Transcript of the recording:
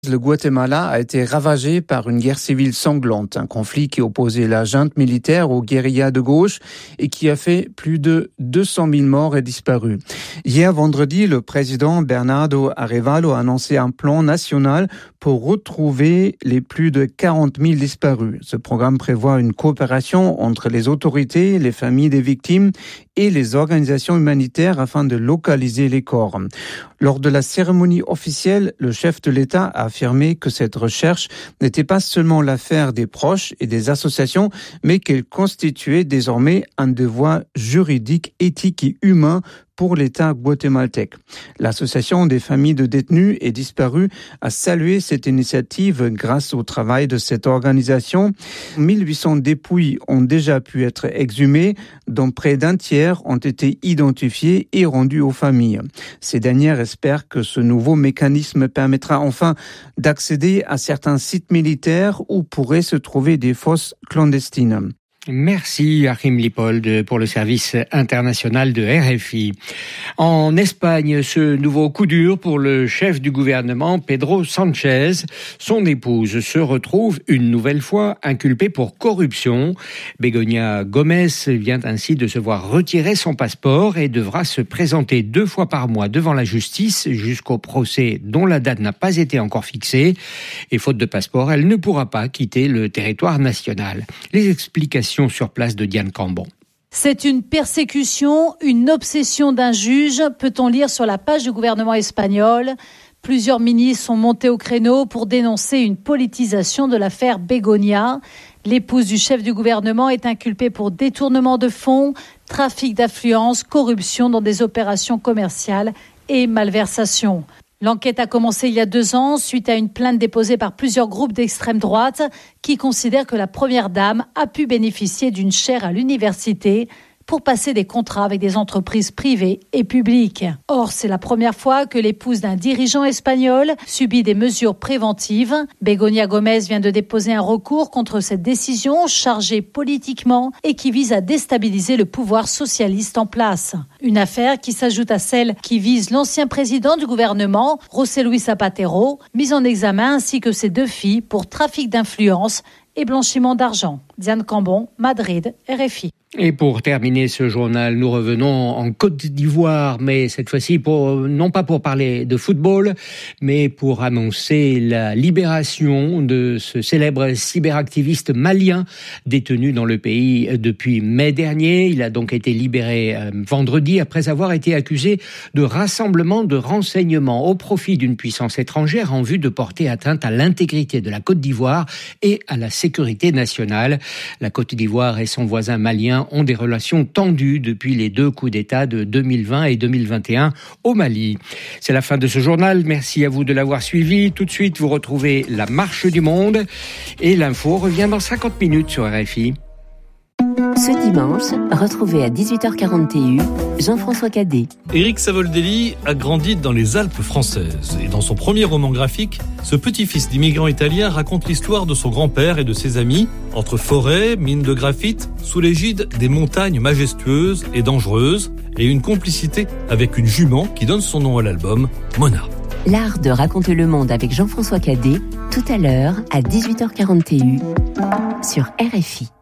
Le Guatemala a été ravagé par une guerre civile sanglante, un conflit qui opposait la junte militaire aux guérillas de gauche et qui a fait plus de 200 000 morts et disparus. Hier vendredi, le président Bernardo Arévalo a annoncé un plan national pour retrouver les plus de 40 000 disparus. Ce programme prévoit une coopération entre les autorités, les familles des victimes et les organisations humanitaires afin de localiser les corps. Lors de la cérémonie officielle, le chef de l'État a affirmé que cette recherche n'était pas seulement l'affaire des proches et des associations, mais qu'elle constituait désormais un devoir juridique, éthique et humain pour l'État guatémaltèque. L'Association des familles de détenus et disparus a salué cette initiative grâce au travail de cette organisation. 1800 dépouilles ont déjà pu être exhumées, dont près d'un tiers ont été identifiées et rendues aux familles. Ces dernières espèrent que ce nouveau mécanisme permettra enfin d'accéder à certains sites militaires où pourraient se trouver des fosses clandestines. Merci Achim Lippold pour le service international de RFI. En Espagne, ce nouveau coup dur pour le chef du gouvernement Pedro Sánchez. Son épouse se retrouve une nouvelle fois inculpée pour corruption. Begoña Gómez vient ainsi de se voir retirer son passeport et devra se présenter 2 fois par mois devant la justice jusqu'au procès dont la date n'a pas été encore fixée. Et faute de passeport, elle ne pourra pas quitter le territoire national. Les explications sur place de Diane Cambon. C'est une persécution, une obsession d'un juge, peut-on lire sur la page du gouvernement espagnol. Plusieurs ministres sont montés au créneau pour dénoncer une politisation de l'affaire Begoña. L'épouse du chef du gouvernement est inculpée pour détournement de fonds, trafic d'influence, corruption dans des opérations commerciales et malversation. L'enquête a commencé il y a 2 ans suite à une plainte déposée par plusieurs groupes d'extrême droite qui considèrent que la première dame a pu bénéficier d'une chaire à l'université pour passer des contrats avec des entreprises privées et publiques. Or, c'est la première fois que l'épouse d'un dirigeant espagnol subit des mesures préventives. Begoña Gómez vient de déposer un recours contre cette décision chargée politiquement et qui vise à déstabiliser le pouvoir socialiste en place. Une affaire qui s'ajoute à celle qui vise l'ancien président du gouvernement, José Luis Zapatero, mis en examen ainsi que ses 2 filles pour trafic d'influence et blanchiment d'argent. Diane Cambon, Madrid, RFI. Et pour terminer ce journal, nous revenons en Côte d'Ivoire, mais cette fois-ci non pas pour parler de football, mais pour annoncer la libération de ce célèbre cyberactiviste malien détenu dans le pays depuis mai dernier. Il a donc été libéré vendredi après avoir été accusé de rassemblement de renseignements au profit d'une puissance étrangère en vue de porter atteinte à l'intégrité de la Côte d'Ivoire et à la sécurité nationale. La Côte d'Ivoire et son voisin malien ont des relations tendues depuis les 2 coups d'État de 2020 et 2021 au Mali. C'est la fin de ce journal. Merci à vous de l'avoir suivi. Tout de suite, vous retrouvez la marche du monde et l'info revient dans 50 minutes sur RFI. Ce dimanche, retrouvez à 18h41 Jean-François Cadet. Éric Savoldelli a grandi dans les Alpes françaises. Et dans son premier roman graphique, ce petit-fils d'immigrants italiens raconte l'histoire de son grand-père et de ses amis, entre forêts, mines de graphite, sous l'égide des montagnes majestueuses et dangereuses, et une complicité avec une jument qui donne son nom à l'album, Mona. L'art de raconter le monde avec Jean-François Cadet, tout à l'heure à 18h41 sur RFI.